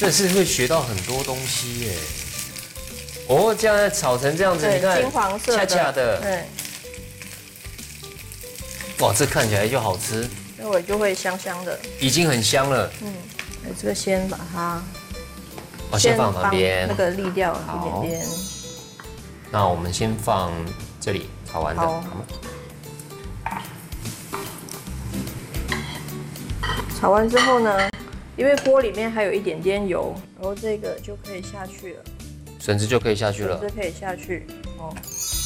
这是会学到很多东西耶。哦，这样炒成这样子，你看金黄色的， 恰恰的， 对， 哇，这看起来就好吃， 那我就会香香的， 已经很香了。 这个先把它， 先放旁边， 那个沥掉一点点。 那我们先放这里炒完的，好吗？ 炒完之后呢，因为锅里面还有一点点油，然后这个就可以下去了。 笋子就可以下去了。 笋子可以下去哦。